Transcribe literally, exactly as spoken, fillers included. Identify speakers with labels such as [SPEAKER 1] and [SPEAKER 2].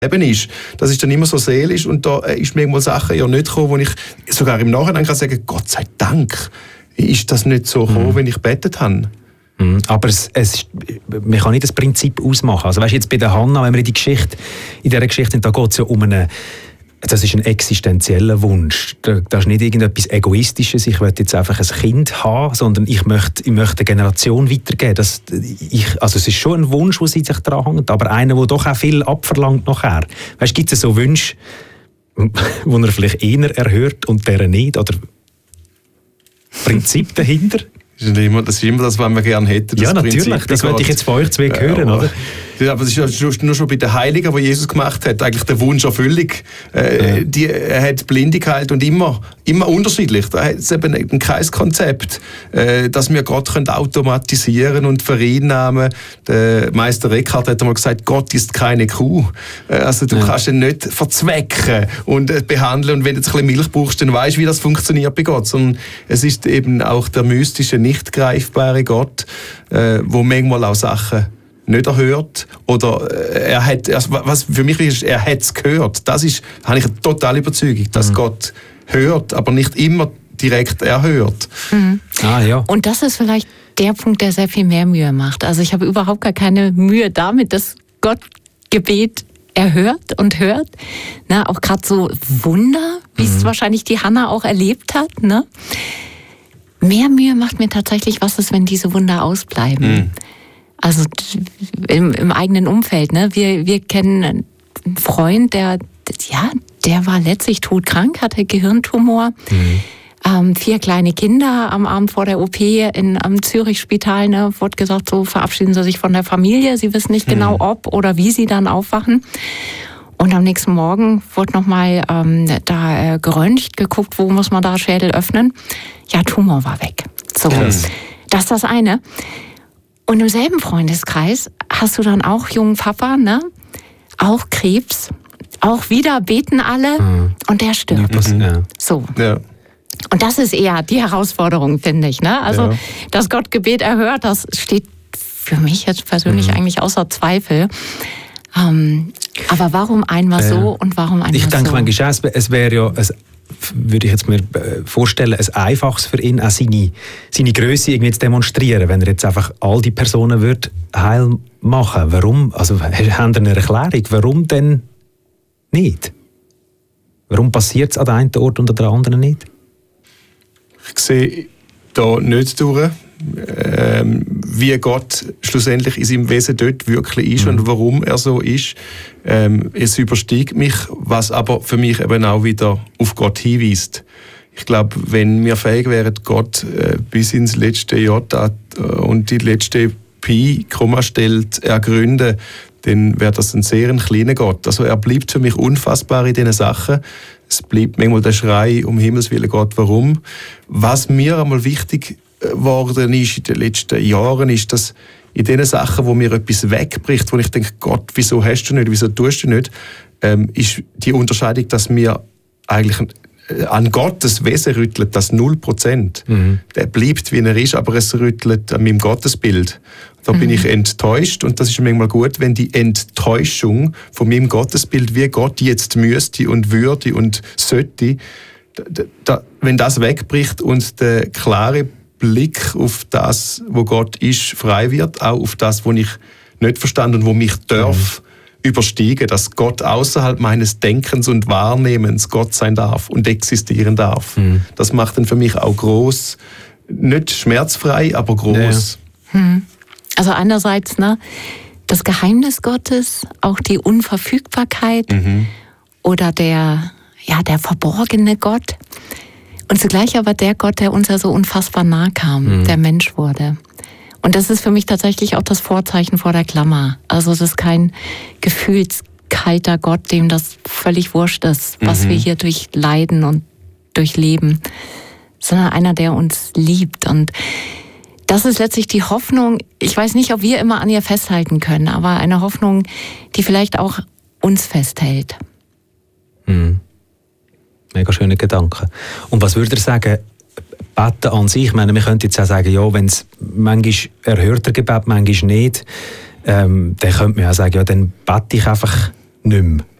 [SPEAKER 1] Eben ist. Das ist dann immer so seelisch und da ist mir irgendwo Sachen ja nicht gekommen, wo ich sogar im Nachhinein kann sagen, Gott sei Dank ist das nicht so gekommen, mhm. wenn ich gebetet habe.
[SPEAKER 2] Mhm. Aber es, es, man kann nicht das Prinzip ausmachen. Also weißt, jetzt bei der Hannah, wenn wir in die Geschichte, in dieser Geschichte, da geht es ja um eine, das ist ein existenzieller Wunsch. Das ist nicht irgendetwas Egoistisches, ich will jetzt einfach ein Kind haben, sondern ich möchte, ich möchte eine Generation weitergeben. Das, ich, also es ist schon ein Wunsch, der sich daran hängt, aber einer, der doch auch viel abverlangt nachher. Weißt, gibt es so Wünsche, wo er vielleicht eher erhört und der nicht? Oder Prinzip dahinter?
[SPEAKER 1] Das ist immer das, ist immer das, was man gerne hätte.
[SPEAKER 2] Ja, natürlich. Prinzip das wollte ich jetzt von euch zwei hören, ja, oder?
[SPEAKER 1] Ja, aber das ist nur schon bei den Heiligen, die Jesus gemacht hat, eigentlich der Wunscherfüllung. Äh, ja. die, er hat Blinde geheilt und immer, immer unterschiedlich. Da hat es eben ein Kreiskonzept, äh, dass wir Gott können automatisieren und vereinnahmen. Der Meister Eckhart hat einmal gesagt, Gott ist keine Kuh. Äh, also du ja. kannst ihn nicht verzwecken und äh, behandeln. Und wenn du jetzt ein bisschen Milch brauchst, dann weißt du, wie das funktioniert bei Gott. Sondern es ist eben auch der mystische, nicht greifbare Gott, äh, wo manchmal auch Sachen nicht erhört oder äh, er hat, was für mich ist, er hat es gehört. Das ist, habe ich eine totale Überzeugung, dass mhm. Gott hört, aber nicht immer direkt erhört.
[SPEAKER 3] Mhm.
[SPEAKER 2] Ah, ja.
[SPEAKER 3] Und das ist vielleicht der Punkt, der sehr viel mehr Mühe macht. Also ich habe überhaupt gar keine Mühe damit, dass Gott Gebet erhört und hört. Na, auch gerade so Wunder, wie es mhm. wahrscheinlich die Hannah auch erlebt hat. Ne? Mehr Mühe macht mir tatsächlich, was ist, wenn diese Wunder ausbleiben. Mhm. Also im, im eigenen Umfeld. Ne? Wir, wir kennen einen Freund, der, ja, der war letztlich todkrank, hatte Gehirntumor. Mhm. Ähm, vier kleine Kinder am Abend vor der O P in, am Zürich-Spital. Ne, wurde gesagt, so verabschieden Sie sich von der Familie. Sie wissen nicht mhm. genau, ob oder wie Sie dann aufwachen. Und am nächsten Morgen wurde nochmal ähm, da äh, geröntgt, geguckt, wo muss man da Schädel öffnen. Ja, Tumor war weg. So, Krass. Das ist das eine. Und im selben Freundeskreis hast du dann auch jungen Papa, ne? Auch Krebs, auch wieder beten alle mhm. und der stirbt.
[SPEAKER 2] Mhm. Ja.
[SPEAKER 3] So.
[SPEAKER 1] Ja.
[SPEAKER 3] Und das ist eher die Herausforderung, finde ich. Ne? Also, ja. dass Gott Gebet erhört, das steht für mich jetzt persönlich mhm. eigentlich außer Zweifel. Ähm, aber warum einmal äh, so und warum einmal
[SPEAKER 2] ich denke,
[SPEAKER 3] so?
[SPEAKER 2] manchmal, es, es wäre ja, es, würde ich jetzt mir vorstellen, ein Einfaches für ihn, auch seine, seine Grösse irgendwie zu demonstrieren, wenn er jetzt einfach all die Personen würde heil machen. Warum? Also haben Sie eine Erklärung? Warum denn nicht? Warum passiert es an dem einen Ort und an der anderen nicht?
[SPEAKER 1] Ich sehe da nicht durch, ähm, wie Gott schlussendlich in seinem Wesen dort wirklich ist mhm. und warum er so ist. Ähm, es übersteigt mich, was aber für mich eben auch wieder auf Gott hinweist. Ich glaube, wenn wir fähig wären, Gott äh, bis ins letzte Jota äh, und die letzte Pi, Kommastelle zu ergründen, dann wäre das ein sehr kleiner Gott. Also er bleibt für mich unfassbar in diesen Sachen. Es bleibt manchmal der Schrei, um Himmels Willen Gott, warum? Was mir einmal wichtig geworden ist in den letzten Jahren, ist, dass in den Sachen, wo mir etwas wegbricht, wo ich denke, Gott, wieso hast du nicht, wieso tust du nicht, ähm, ist die Unterscheidung, dass mir eigentlich an Gottes Wesen rüttelt das null Prozent. Mhm. Der bleibt, wie er ist, aber es rüttelt an meinem Gottesbild. Da mhm. bin ich enttäuscht und das ist manchmal gut, wenn die Enttäuschung von meinem Gottesbild, wie Gott jetzt müsste und würde und sollte, da, da, wenn das wegbricht und der klare Blick auf das, wo Gott ist, frei wird, auch auf das, was ich nicht verstand und wo mich darf, mhm. übersteigen, dass Gott außerhalb meines Denkens und Wahrnehmens Gott sein darf und existieren darf. Mhm. Das macht ihn für mich auch groß, nicht schmerzfrei, aber groß.
[SPEAKER 3] Ja. Hm. Also einerseits, ne, das Geheimnis Gottes, auch die Unverfügbarkeit mhm. oder der, ja, der verborgene Gott und zugleich aber der Gott, der uns ja so unfassbar nah kam, mhm. der Mensch wurde. Und das ist für mich tatsächlich auch das Vorzeichen vor der Klammer. Also das ist kein gefühlskalter Gott, dem das völlig wurscht ist, was mhm. wir hier durchleiden und durchleben, sondern einer, der uns liebt. Und das ist letztlich die Hoffnung, ich weiß nicht, ob wir immer an ihr festhalten können, aber eine Hoffnung, die vielleicht auch uns festhält.
[SPEAKER 2] Mhm. Mega schöne Gedanken. Und was würde ihr sagen, Beten an sich, ich meine, wir könnten jetzt auch sagen, ja, wenn es manchmal erhört der Gebet, manchmal nicht, ähm, dann könnte man ja sagen, ja, dann bete ich einfach nicht mehr.